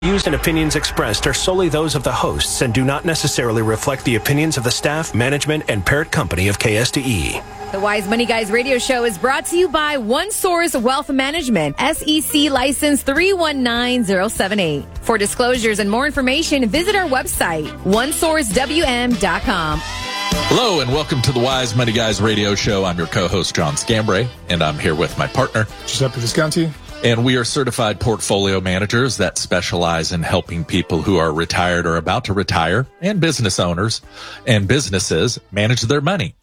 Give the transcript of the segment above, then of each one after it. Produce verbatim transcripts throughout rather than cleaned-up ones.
Views and opinions expressed are solely those of the hosts and do not necessarily reflect the opinions of the staff, management, and parent company of K S D E. The Wise Money Guys radio show is brought to you by OneSource Wealth Management, S E C license three one nine zero seven eight. For disclosures and more information, visit our website, one source w m dot com. Hello and welcome to the Wise Money Guys radio show. I'm your co-host, John Scambray, and I'm here with my partner, Giuseppe Visconti. And we are certified portfolio managers that specialize in helping people who are retired or about to retire and business owners and businesses manage their money.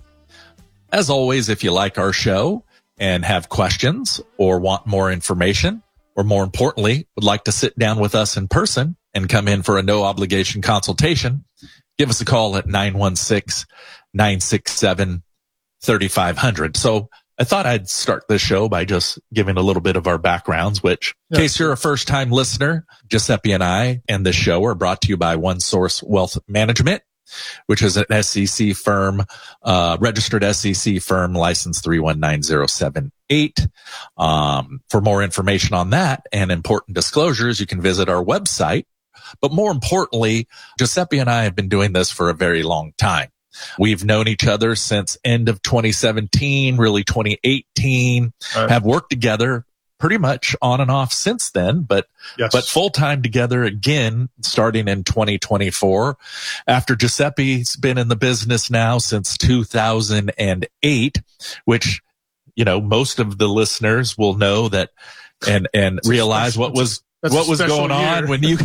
As always, if you like our show and have questions or want more information, or more importantly, would like to sit down with us in person and come in for a no obligation consultation, give us a call at nine one six, nine six seven, three five zero zero. So I thought I'd start this show by just giving a little bit of our backgrounds, which in yeah. case you're a first time listener, Giuseppe and I and this show are brought to you by OneSource Wealth Management, which is an S E C firm, uh, registered S E C firm, license three one nine zero seven eight. Um, for more information on that and important disclosures, you can visit our website. But more importantly, Giuseppe and I have been doing this for a very long time. We've known each other since end of twenty seventeen, really twenty eighteen, right. Have worked together pretty much on and off since then, but, yes. but full time together again, starting in twenty twenty-four. After Giuseppe's been in the business now since two thousand eight, which, you know, most of the listeners will know that and, and realize what was, what was going on year. when you,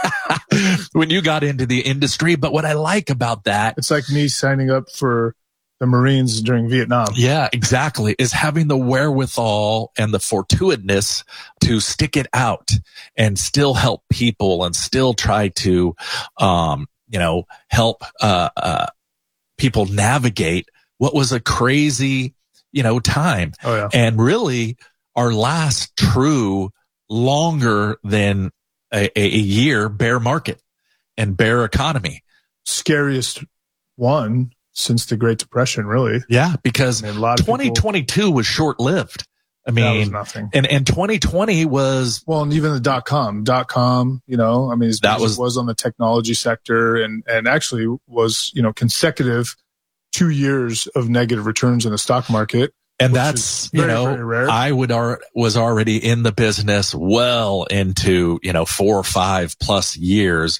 when you got into the industry. But what I like about that, it's like me signing up for the Marines during Vietnam. Yeah, exactly. Is having the wherewithal and the fortuitousness to stick it out and still help people and still try to, um, you know, help, uh, uh, people navigate what was a crazy, you know, time. Oh, yeah. And really our last true longer than a, a year bear market and bear economy. Scariest one since the Great Depression, really. Yeah, because I mean, a lot of twenty twenty-two people, was short-lived. I mean, that was nothing. And, and twenty twenty was... Well, and even the dot-com, dot-com, you know, I mean, that was, was on the technology sector and, and actually was, you know, consecutive two years of negative returns in the stock market. And that's, very, you know, very rare. I would ar- was already in the business well into, you know, four or five plus years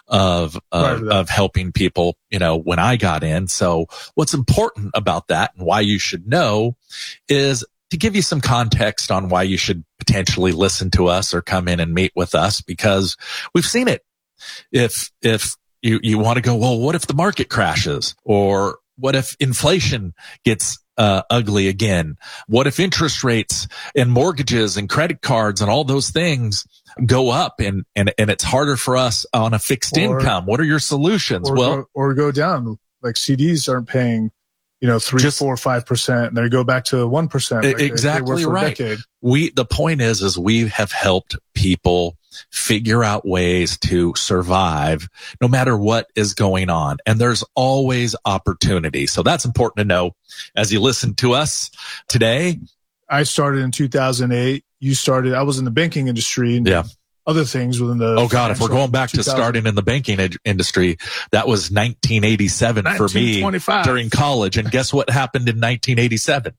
of, of, of helping people, you know, when I got in. So what's important about that and why you should know is to give you some context on why you should potentially listen to us or come in and meet with us, because we've seen it. If, if you, you want to go, well, what if the market crashes, or what if inflation gets Uh, ugly again? What if interest rates and mortgages and credit cards and all those things go up and, and, and it's harder for us on a fixed or, income? What are your solutions? Or well, go, or go down, like C Ds aren't paying, you know, three, just, four, five percent, and they go back to one percent. Like exactly they, they right. We, the point is, is we have helped people figure out ways to survive no matter what is going on. And there's always opportunity. So that's important to know as you listen to us today. I started in two thousand eight. You started, I was in the banking industry and yeah. other things within the. Oh God, if we're going back to starting in the banking ed- industry, that was nineteen eighty-seven for me during college. And guess what happened in nineteen eighty-seven?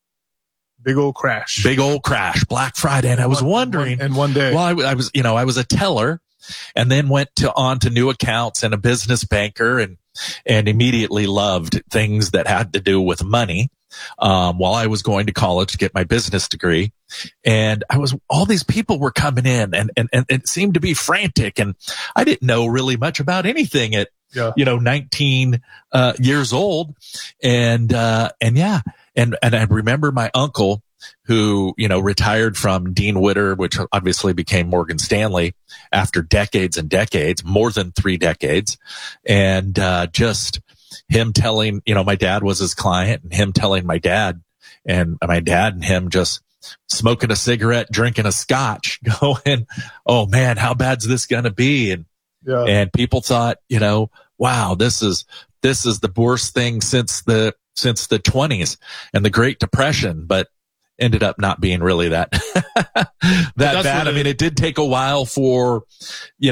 Big old crash. Big old crash. Black Friday. And I was wondering. And one day. Well, I, I was, you know, I was a teller and then went to on to new accounts and a business banker and, and immediately loved things that had to do with money. Um, while I was going to college to get my business degree, and I was, all these people were coming in and, and, and it seemed to be frantic, and I didn't know really much about anything at, yeah. you know, nineteen, uh, years old. And, uh, and yeah. And, and I remember my uncle who, you know, retired from Dean Witter, which obviously became Morgan Stanley after decades and decades, more than three decades. And, uh, just him telling, you know, my dad was his client, and him telling my dad and my dad and him just smoking a cigarette, drinking a scotch, going, oh man, how bad's this going to be? And, yeah. and people thought, you know, wow, this is, this is the worst thing since the, since the twenties and the Great Depression. But ended up not being really that, that bad. I mean, it did take a while for, you